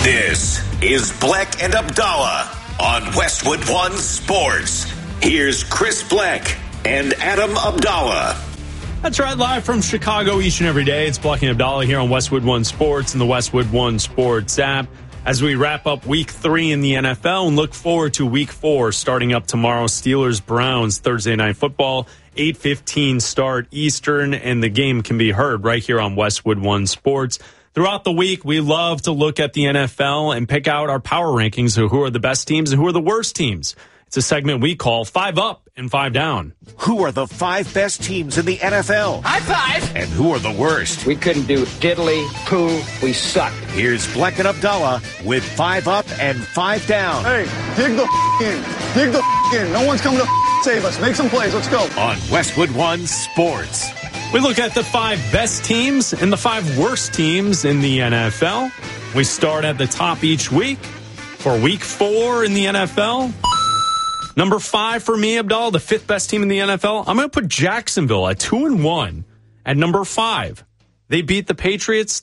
This is Bleck and Abdallah on Westwood One Sports. Here's Chris Bleck and Adam Abdallah. That's right, live from Chicago each and every day. It's Bleck and Abdallah here on Westwood One Sports and the Westwood One Sports app as we wrap up Week 3 in the NFL and look forward to Week 4 starting up tomorrow. Steelers-Browns Thursday Night Football, 8:15 start Eastern, and the game can be heard right here on Westwood One Sports. Throughout the week, we love to look at the NFL and pick out our power rankings of who are the best teams and who are the worst teams. It's a segment we call 5 Up and 5 Down. Who are the 5 best teams in the NFL? High five! And who are the worst? We couldn't do diddly, poo, we suck. Here's Bleck and Abdallah with 5 Up and 5 Down. Hey, dig the in. Dig the in. No one's coming to save us. Make some plays. Let's go. On Westwood One Sports. We look at the 5 best teams and the 5 worst teams in the NFL. We start at the top each week. For Week 4 in the NFL, number 5 for me, Abdallah, the 5th best team in the NFL. I'm going to put Jacksonville at 2-1 at number 5. They beat the Patriots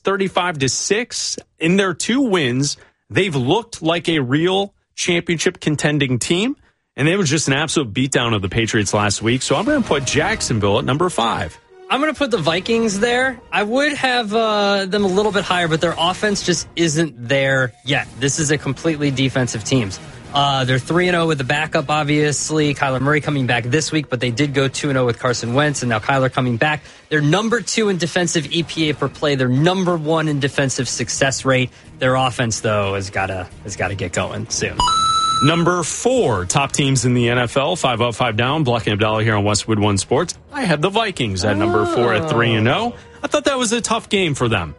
35-6. In their 2 wins, they've looked like a real championship contending team, and it was just an absolute beatdown of the Patriots last week. So I'm going to put Jacksonville at number 5. I'm going to put the Vikings there. I would have them a little bit higher, but their offense just isn't there yet. This is a completely defensive team. They're 3-0 with the backup, obviously. Kyler Murray coming back this week, but they did go 2-0 with Carson Wentz, and now Kyler coming back. They're number 2 in defensive EPA per play. They're number 1 in defensive success rate. Their offense, though, has got to get going soon. Number 4, top teams in the NFL, 5 Up, 5 Down. Bleck and Abdallah here on Westwood One Sports. I had the Vikings at number 4 at 3-0. I thought that was a tough game for them.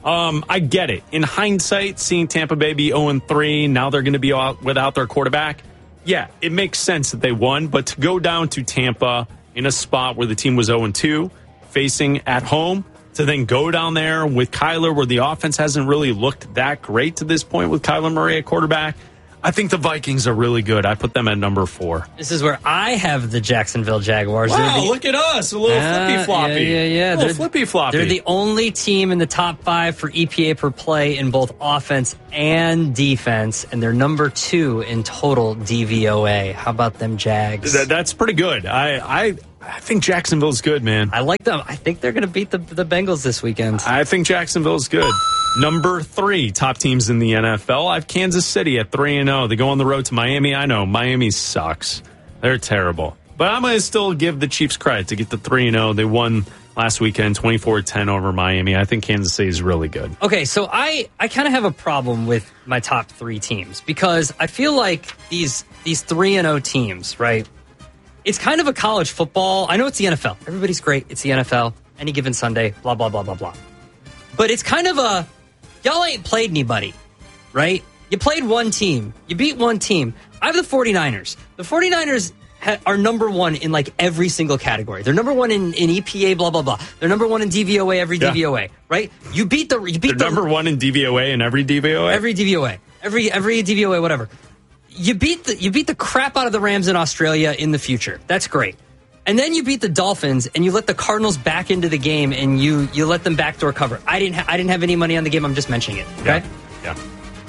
I get it. In hindsight, seeing Tampa Bay be 0-3, now they're going to be out without their quarterback. Yeah, it makes sense that they won, but to go down to Tampa in a spot where the team was 0-2, facing at home, to then go down there with Kyler where the offense hasn't really looked that great to this point with Kyler Murray at quarterback, I think the Vikings are really good. I put them at number 4. This is where I have the Jacksonville Jaguars. Wow, look at us. A little flippy-floppy. Yeah. A little flippy-floppy. They're the only team in the top 5 for EPA per play in both offense and defense, and they're number 2 in total DVOA. How about them Jags? That's pretty good. I think Jacksonville's good, man. I like them. I think they're going to beat the Bengals this weekend. I think Jacksonville's good. Number 3, top teams in the NFL. I have Kansas City at 3-0. They go on the road to Miami. I know, Miami sucks. They're terrible. But I'm going to still give the Chiefs credit to get the 3-0. They won last weekend 24-10 over Miami. I think Kansas City is really good. Okay, so I kind of have a problem with my top 3 teams because I feel like these 3-0 teams, right? It's kind of a college football. I know it's the NFL. Everybody's great. It's the NFL. Any given Sunday, blah, blah, blah, blah, blah. But it's kind of a, y'all ain't played anybody, right? You played one team. You beat one team. I have the 49ers. The 49ers are number 1 in like every single category. They're number 1 in EPA, blah, blah, blah. They're number 1 in DVOA, every DVOA, right? They're number 1 in DVOA in every DVOA? Every DVOA. Every DVOA, whatever. You beat the crap out of the Rams in Australia in the future. That's great. And then you beat the Dolphins and you let the Cardinals back into the game and you let them backdoor cover. I didn't have any money on the game. I'm just mentioning it. Okay. Yeah.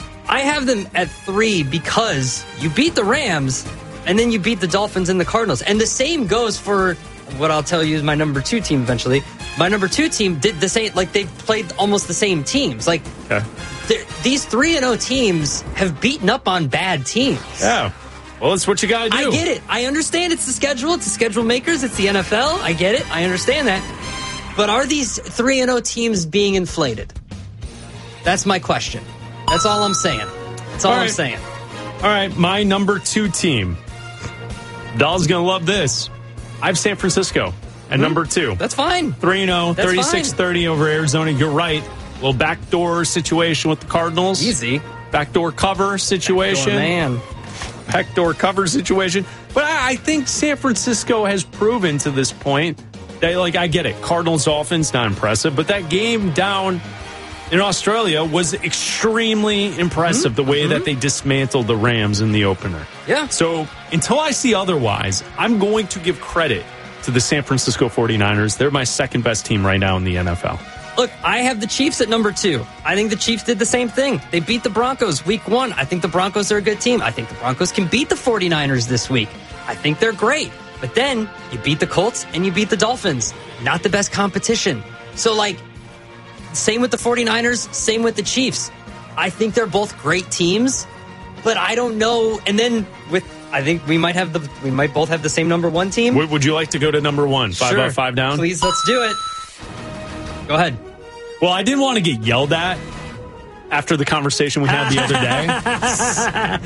I have them at 3 because you beat the Rams and then you beat the Dolphins and the Cardinals. And the same goes for what I'll tell you is my number 2 team eventually. My number 2 team did the same. Like they've played almost the same teams. Like these 3-0 teams have beaten up on bad teams. Yeah. Well, it's what you got to do. I get it. I understand it's the schedule. It's the schedule makers. It's the NFL. I get it. I understand that. But are these 3-0 teams being inflated? That's my question. That's all I'm saying. That's all I'm saying. All right. My number 2 team. Doll's going to love this. I have San Francisco at number 2. That's fine. 3-0, 36-30 over Arizona. You're right. Little backdoor situation with the Cardinals. Easy. Backdoor cover situation. Backdoor cover situation. But I think San Francisco has proven to this point that, I get it. Cardinals offense, not impressive. But that game down in Australia was extremely impressive, the way that they dismantled the Rams in the opener. Yeah. So until I see otherwise, I'm going to give credit to the San Francisco 49ers. They're my second best team right now in the NFL. Look, I have the Chiefs at number 2. I think the Chiefs did the same thing. They beat the Broncos week 1. I think the Broncos are a good team. I think the Broncos can beat the 49ers this week. I think they're great. But then you beat the Colts and you beat the Dolphins. Not the best competition. So, like, same with the 49ers, same with the Chiefs. I think they're both great teams, but I don't know. And then I think we might both have the same number 1 team. Would you like to go to number 1? 5 up, 5 down? Please, let's do it. Go ahead. Well, I didn't want to get yelled at after the conversation we had the other day.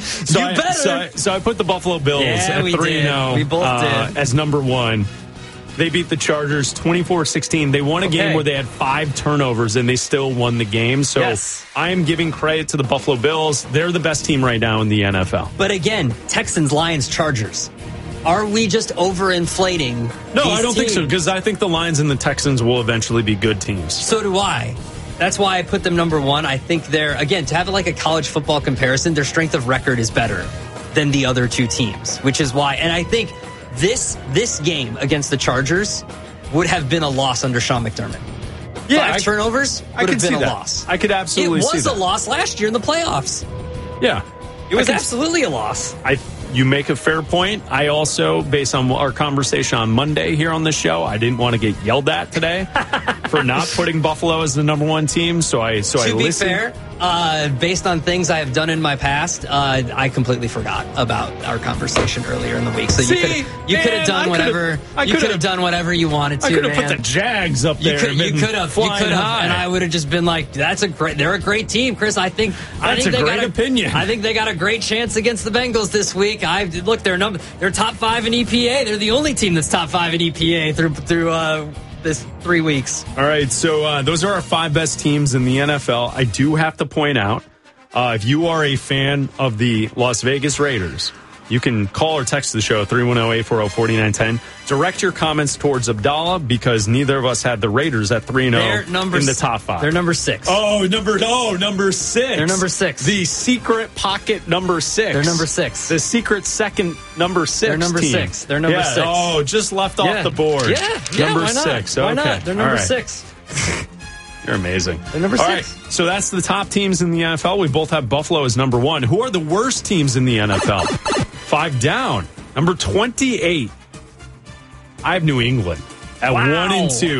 So I put the Buffalo Bills at 3-0. We both did. As number 1. They beat the Chargers 24-16. They won a game where they had 5 turnovers, and they still won the game. So I am giving credit to the Buffalo Bills. They're the best team right now in the NFL. But again, Texans, Lions, Chargers. Are we just overinflating No, these I don't think so, teams? because I think the Lions and the Texans will eventually be good teams. So do I. That's why I put them number 1. I think they're, again, to have like a college football comparison, their strength of record is better than the other 2 teams, which is why. And I think this game against the Chargers would have been a loss under Sean McDermott. Yeah, 5 turnovers would have been a loss. I could absolutely see that. It was a loss last year in the playoffs. Yeah. It was absolutely a loss. You make a fair point. I also, based on our conversation on Monday here on the show, I didn't want to get yelled at today for not putting Buffalo as the number 1 team. So I listened. To be fair, based on things I have done in my past, I completely forgot about our conversation earlier in the week. So you could have done whatever. You could have done whatever you wanted to. I could have put the Jags up there. You could have, and I would have just been like, they're a great team, Chris. I think that's a great opinion. I think they got a great chance against the Bengals this week. Look, they're top 5 in EPA. They're the only team that's top 5 in EPA through this 3 weeks. All right, so those are our 5 best teams in the NFL. I do have to point out, if you are a fan of the Las Vegas Raiders, you can call or text the show 310-840-4910. Direct your comments towards Abdallah because neither of us had the Raiders at 3-0 in the top 5. They're number 6. Number 6. They're number 6. The secret pocket number 6. They're number 6. The secret second number 6. They're number team. 6. They're number 6. Oh, just left off the board. Yeah. Number why not? 6. Why Okay. not? They're number All right. 6. You're amazing. They're number 6. All right, so that's the top teams in the NFL. We both have Buffalo as number 1. Who are the worst teams in the NFL? 5 down. Number 28. I have New England at 1-2.